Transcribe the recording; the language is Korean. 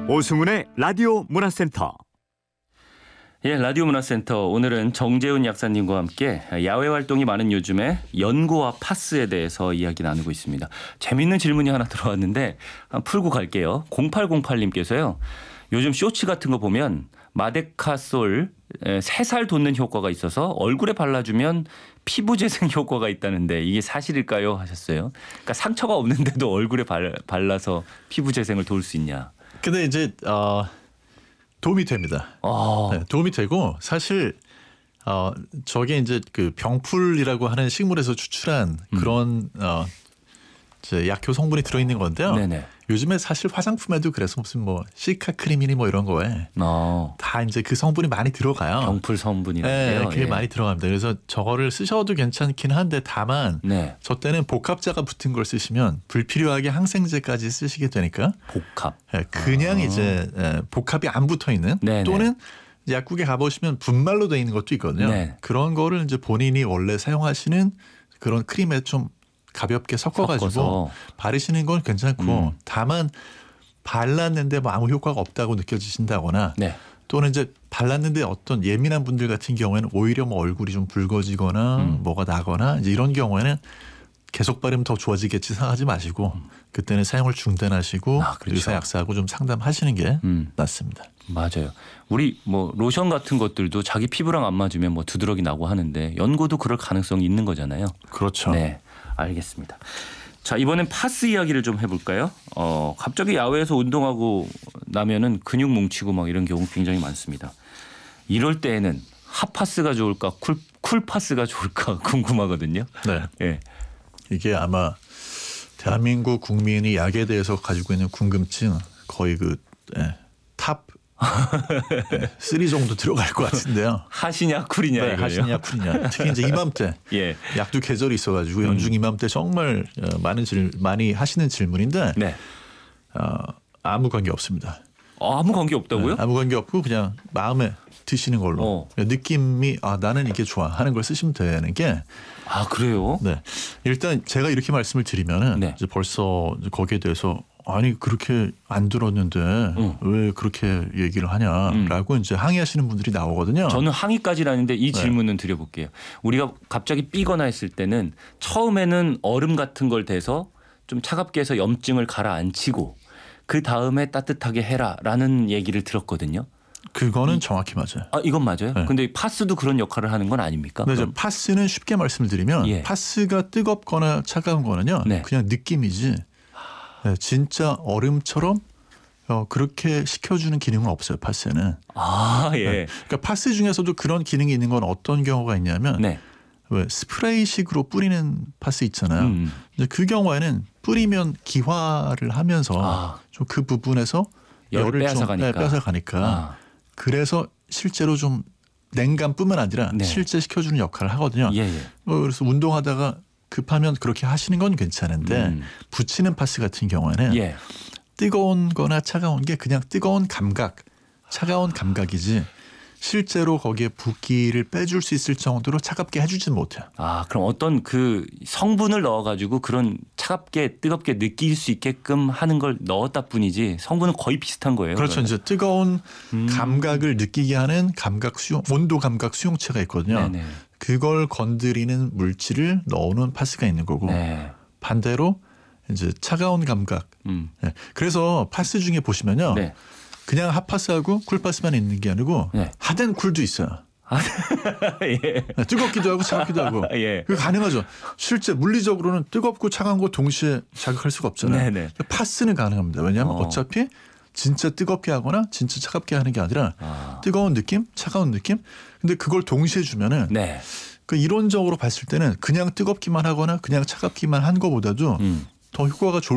오승훈의 라디오 문화센터. 예, 라디오 문화센터. 오늘은 정재훈 약사님과 함께 야외 활동이 많은 요즘에 연고와 파스에 대해서 이야기 나누고 있습니다. 재밌는 질문이 하나 들어왔는데 풀고 갈게요. 0808님께서요. 요즘 쇼츠 같은 거 보면 마데카솔 3살 돋는 효과가 있어서 얼굴에 발라주면 피부 재생 효과가 있다는데 이게 사실일까요? 하셨어요. 그러니까 상처가 없는데도 얼굴에 발라서 피부 재생을 도울 수 있냐. 근데 이제 도움이 됩니다. 네, 도움이 되고 사실 저게 이제 그 병풀이라고 하는 식물에서 추출한 그런 이제 약효 성분이 들어있는 건데요. 네네. 요즘에 사실 화장품에도 그래서 무슨 뭐 시카 크림이니 뭐 이런 거에 다 이제 그 성분이 많이 들어가요. 병풀 성분이라는데요. 네, 그게 많이 들어갑니다. 그래서 저거를 쓰셔도 괜찮긴 한데 다만 저 때는 복합자가 붙은 걸 쓰시면 불필요하게 항생제까지 쓰시게 되니까 복합. 그냥 이제 복합이 안 붙어 있는 또는 약국에 가보시면 분말로 되어 있는 것도 있거든요. 그런 거를 이제 본인이 원래 사용하시는 그런 크림에 좀 가볍게 섞어가지고 바르시는 건 괜찮고 다만 발랐는데 뭐 아무 효과가 없다고 느껴지신다거나 또는 이제 발랐는데 어떤 예민한 분들 같은 경우에는 오히려 뭐 얼굴이 좀 붉어지거나 뭐가 나거나 이제 이런 경우에는 계속 바르면 더 좋아지겠지 생각하지 마시고 그때는 사용을 중단하시고 의사 약사하고 좀 상담하시는 게 낫습니다. 맞아요. 우리 뭐 로션 같은 것들도 자기 피부랑 안 맞으면 뭐 두드러기 나고 하는데 연고도 그럴 가능성이 있는 거잖아요. 그렇죠. 네, 알겠습니다. 자, 이번엔 파스 이야기를 좀 해볼까요? 갑자기 야외에서 운동하고 나면은 근육 뭉치고 막 이런 경우 굉장히 많습니다. 이럴 때에는 핫파스가 좋을까, 쿨파스가 좋을까 궁금하거든요. 네. 이게 아마 대한민국 국민이 약에 대해서 가지고 있는 궁금증 거의 탑 3 정도 들어갈 것 같은데요. 핫이냐 쿨이냐 이거예요. 핫이냐 쿨이냐. 특히 이제 이맘때 약도 계절이 있어가지고 연중 이맘때 정말 많이 하시는 질문인데 아무 관계 없습니다. 아무 관계 없다고요? 아무 관계 없고 그냥 마음에 드시는 걸로 느낌이 나는 이게 좋아 하는 걸 쓰시면 되는 게 그래요? 네. 일단 제가 이렇게 말씀을 드리면은 이제 벌써 거기에 대해서 아니 그렇게 안 들었는데 왜 그렇게 얘기를 하냐라고 이제 항의하시는 분들이 나오거든요. 저는 항의까지는 아닌데 이 질문은 드려볼게요. 우리가 갑자기 삐거나 했을 때는 처음에는 얼음 같은 걸 대서 좀 차갑게 해서 염증을 가라앉히고 그 다음에 따뜻하게 해라라는 얘기를 들었거든요. 그거는 정확히 맞아요. 이건 맞아요? 근데 파스도 그런 역할을 하는 건 아닙니까? 네, 파스는 쉽게 말씀을 드리면 파스가 뜨겁거나 차가운 거는요. 그냥 느낌이지 진짜 얼음처럼 그렇게 식혀주는 기능은 없어요. 파스는. 그러니까 파스 중에서도 그런 기능이 있는 건 어떤 경우가 있냐면 왜 스프레이식으로 뿌리는 파스 있잖아요. 이제 그 경우에는 뿌리면 기화를 하면서 좀 그 부분에서 열을 빼앗아 가니까 그래서 실제로 좀 냉감뿐만 아니라 실제 식혀주는 역할을 하거든요. 그래서 운동하다가 급하면 그렇게 하시는 건 괜찮은데 붙이는 파스 같은 경우에는 뜨거운 거나 차가운 게 그냥 뜨거운 감각, 차가운 감각이지 실제로 거기에 붓기를 빼줄 수 있을 정도로 차갑게 해주진 못해요. 그럼 어떤 그 성분을 넣어가지고 그런 차갑게 뜨겁게 느낄 수 있게끔 하는 걸 넣었다 뿐이지 성분은 거의 비슷한 거예요. 그렇죠. 이제 뜨거운 감각을 느끼게 하는 온도 감각 수용체가 있거든요. 그걸 건드리는 물질을 넣어놓은 파스가 있는 거고 반대로 이제 차가운 감각. 그래서 파스 중에 보시면요. 그냥 핫파스하고 쿨파스만 있는 게 아니고 핫앤쿨도 있어요. 뜨겁기도 하고 차갑기도 하고. 그게 가능하죠. 실제 물리적으로는 뜨겁고 차가운 거 동시에 자극할 수가 없잖아요. 파스는 가능합니다. 왜냐하면 어차피 진짜 뜨겁게 하거나 진짜 차갑게 하는 게 아니라 뜨거운 느낌, 차가운 느낌. 근데 그걸 동시에 주면은 그 이론적으로 봤을 때는 그냥 뜨겁기만 하거나 그냥 차갑기만 한 거보다도 더 효과가 좋을